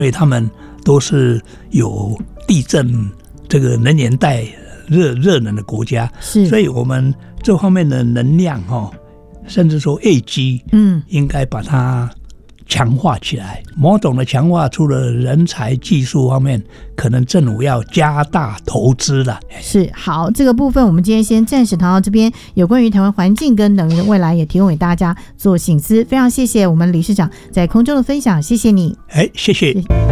所以他们都是有地震这个能源带热能的国家， 是， 所以我们这方面的能量甚至说业绩，应该把它强化起来。某种的强化，除了人才技术方面，可能政府要加大投资了。 是，好，这个部分我们今天先暂时谈到这边。有关于台湾环境跟能源未来，也提供给大家做省思。非常谢谢我们理事长在空中的分享，谢谢你。 谢谢。